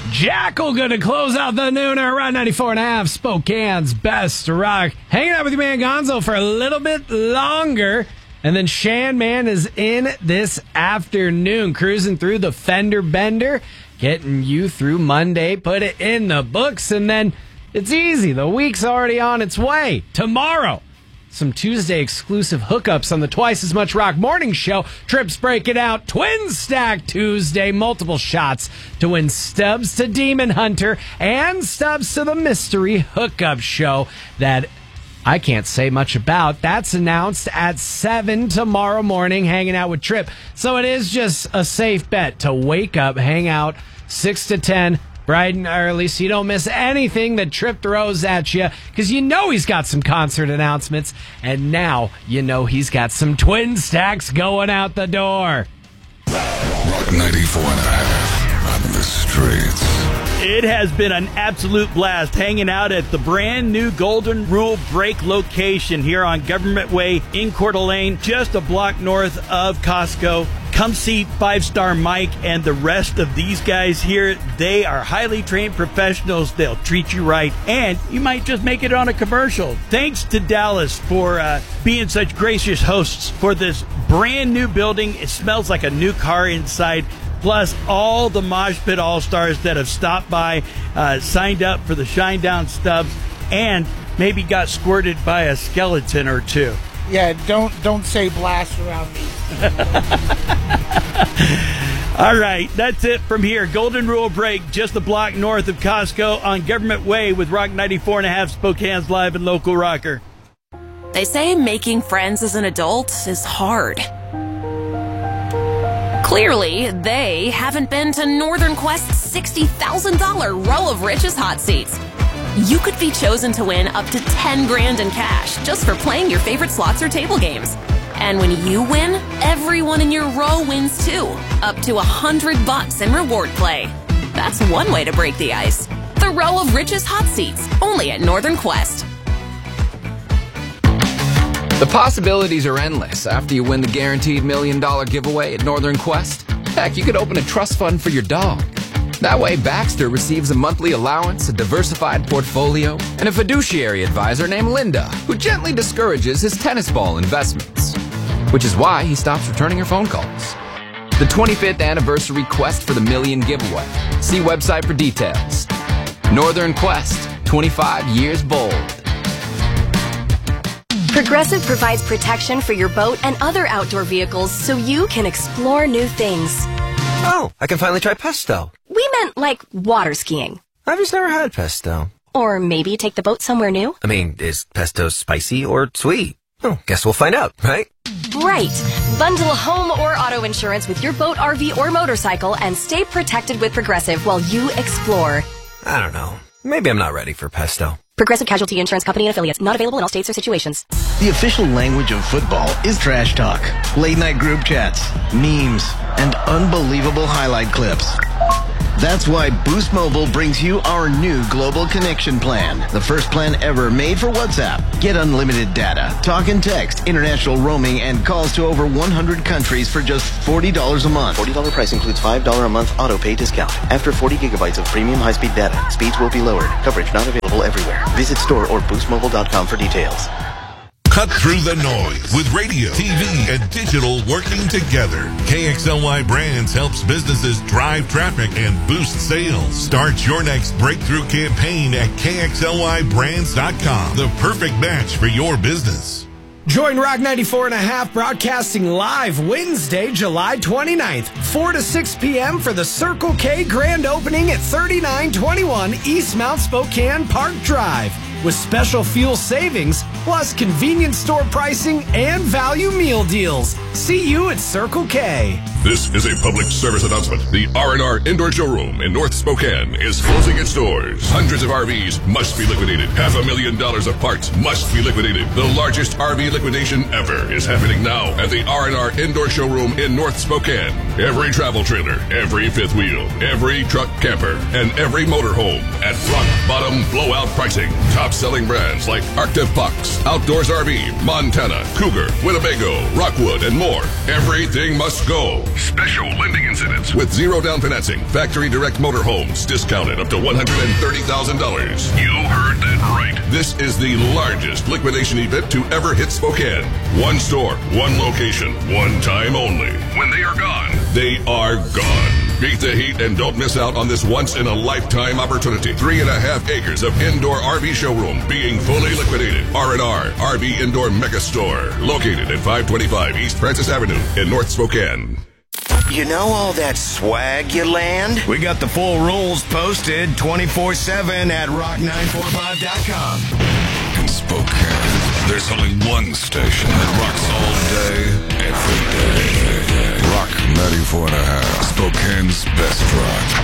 Jackal gonna close out the nooner around 94.5, Spokane's best rock. Hanging out with your man Gonzo for a little bit longer. And then Shan Man is in this afternoon, cruising through the fender bender, getting you through Monday, put it in the books, and then it's easy. The week's already on its way. Tomorrow, some Tuesday exclusive hookups on the Twice as Much Rock Morning Show. Trips break it out. Twin Stack Tuesday. Multiple shots to win stubs to Demon Hunter and stubs to the Mystery Hookup Show that I can't say much about. That's announced at 7 tomorrow morning, hanging out with Trip. So it is just a safe bet to wake up, hang out 6 to 10, bright and early, so you don't miss anything that Trip throws at you, because you know he's got some concert announcements, and now you know he's got some twin stacks going out the door. Rock 94.5 on the streets. It has been an absolute blast hanging out at the brand new Golden Rule Break location here on Government Way in Coeur d'Alene, just a block north of Costco. Come see 5-Star Mike and the rest of these guys here. They are highly trained professionals. They'll treat you right, and you might just make it on a commercial. Thanks to Dallas for being such gracious hosts for this brand new building. It smells like a new car inside. Plus all the Mosh Pit All-Stars that have stopped by, signed up for the Shinedown stubs, and maybe got squirted by a skeleton or two. Yeah, don't say blast around me. All right, that's it from here. Golden Rule Break, just a block north of Costco on Government Way with Rock 94.5, Spokane's live and local rocker. They say making friends as an adult is hard. Clearly, they haven't been to Northern Quest's $60,000 Row of Riches hot seats. You could be chosen to win up to $10,000 in cash just for playing your favorite slots or table games. And when you win, everyone in your row wins too, up to $100 in reward play. That's one way to break the ice. The Row of Riches hot seats, only at Northern Quest. The possibilities are endless after you win the guaranteed $1 million giveaway at Northern Quest. Heck, you could open a trust fund for your dog. That way, Baxter receives a monthly allowance, a diversified portfolio, and a fiduciary advisor named Linda, who gently discourages his tennis ball investments. Which is why he stops returning her phone calls. The 25th anniversary quest for the $1 million giveaway. See website for details. Northern Quest, 25 years bold. Progressive provides protection for your boat and other outdoor vehicles so you can explore new things. Oh, I can finally try pesto. We meant like water skiing. I've just never had pesto. Or maybe take the boat somewhere new. I mean, is pesto spicy or sweet? Oh, guess we'll find out, right? Right. Bundle home or auto insurance with your boat, RV, or motorcycle and stay protected with Progressive while you explore. I don't know. Maybe I'm not ready for pesto. Progressive Casualty Insurance Company and Affiliates. Not available in all states or situations. The official language of football is trash talk, late-night group chats, memes, and unbelievable highlight clips. That's why Boost Mobile brings you our new Global Connection Plan, the first plan ever made for WhatsApp. Get unlimited data, talk and text, international roaming, and calls to over 100 countries for just $40 a month. $40 price includes $5 a month auto pay discount. After 40 gigabytes of premium high-speed data, speeds will be lowered. Coverage not available everywhere. Visit store or boostmobile.com for details. Cut through the noise with radio, TV, and digital working together. KXLY Brands helps businesses drive traffic and boost sales. Start your next breakthrough campaign at KXLYBrands.com. The perfect match for your business. Join Rock 94.5 broadcasting live Wednesday, July 29th, 4 to 6 p.m. for the Circle K grand opening at 3921 East Mount Spokane Park Drive. With special fuel savings, plus convenience store pricing and value meal deals. See you at Circle K. This is a public service announcement. The R&R Indoor Showroom in North Spokane is closing its doors. Hundreds of RVs must be liquidated. $500,000 of parts must be liquidated. The largest RV liquidation ever is happening now at the R&R Indoor Showroom in North Spokane. Every travel trailer, every fifth wheel, every truck camper, and every motorhome at rock bottom blowout pricing. Top top-selling brands like Arctic Fox, Outdoors RV, Montana, Cougar, Winnebago, Rockwood, and more. Everything must go. Special lending incentives with zero down financing. Factory direct motorhomes discounted up to $130,000. You heard that right. This is the largest liquidation event to ever hit Spokane. One store, one location, one time only. When they are gone, they are gone. Beat the heat and don't miss out on this once-in-a-lifetime opportunity. 3.5 acres of indoor RV showroom being fully liquidated. R&R RV Indoor Mega Store, located at 525 East Francis Avenue in North Spokane. You know all that swag you land? We got the full rules posted 24/7 at rock945.com. In Spokane, there's only one station that rocks all day, every day. Rock 94.5, Spokane's best rock.